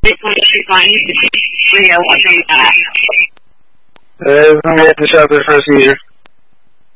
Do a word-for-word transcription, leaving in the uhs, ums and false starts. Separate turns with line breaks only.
Uh, I'm going to have to shop there for a seizure.